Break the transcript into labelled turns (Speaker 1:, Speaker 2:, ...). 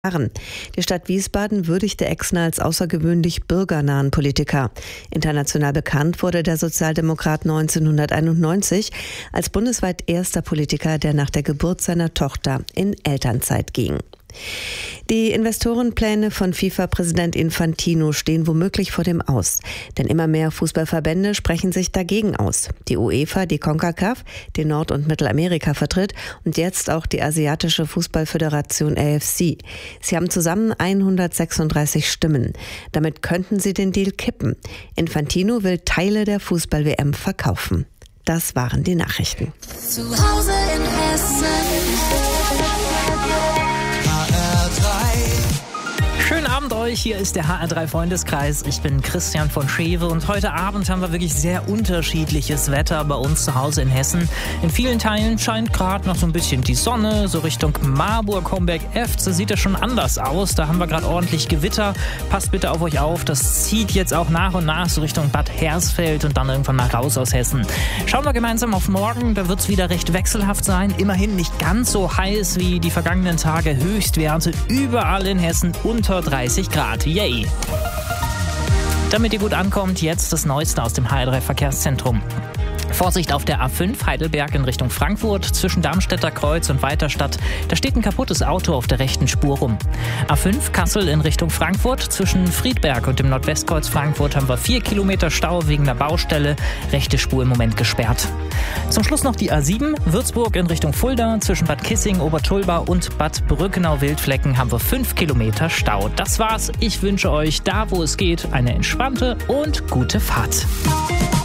Speaker 1: Die Stadt Wiesbaden würdigte Exner als außergewöhnlich bürgernahen Politiker. International bekannt wurde der Sozialdemokrat 1991 als bundesweit erster Politiker, der nach der Geburt seiner Tochter in Elternzeit ging. Die Investorenpläne von FIFA-Präsident Infantino stehen womöglich vor dem Aus. Denn immer mehr Fußballverbände sprechen sich dagegen aus. Die UEFA, die CONCACAF, die Nord- und Mittelamerika vertritt und jetzt auch die asiatische Fußballföderation AFC. Sie haben zusammen 136 Stimmen. Damit könnten sie den Deal kippen. Infantino will Teile der Fußball-WM verkaufen. Das waren die Nachrichten.
Speaker 2: Zu Hause in Hessen.
Speaker 3: Schönen Abend euch, hier ist der HR3 Freundeskreis. Ich bin Christian von Schewe und heute Abend haben wir wirklich sehr unterschiedliches Wetter bei uns zu Hause in Hessen. In vielen Teilen scheint gerade noch so ein bisschen die Sonne, so Richtung Marburg, Homberg, Efze sieht das schon anders aus. Da haben wir gerade ordentlich Gewitter. Passt bitte auf euch auf, das zieht jetzt auch nach und nach so Richtung Bad Hersfeld und dann irgendwann mal raus aus Hessen. Schauen wir gemeinsam auf morgen, da wird es wieder recht wechselhaft sein. Immerhin nicht ganz so heiß wie die vergangenen Tage, Höchstwerte überall in Hessen unter 30 Grad. Yay! Damit ihr gut ankommt, jetzt das Neueste aus dem HR3 Verkehrszentrum. Vorsicht auf der A5 Heidelberg in Richtung Frankfurt zwischen Darmstädter Kreuz und Weiterstadt. Da steht ein kaputtes Auto auf der rechten Spur rum. A5 Kassel in Richtung Frankfurt zwischen Friedberg und dem Nordwestkreuz Frankfurt haben wir 4 Kilometer Stau wegen der Baustelle. Rechte Spur im Moment gesperrt. Zum Schluss noch die A7 Würzburg in Richtung Fulda zwischen Bad Kissing, Obertulba und Bad Brückenau-Wildflecken haben wir 5 Kilometer Stau. Das war's. Ich wünsche euch da, wo es geht, eine entspannte und gute Fahrt.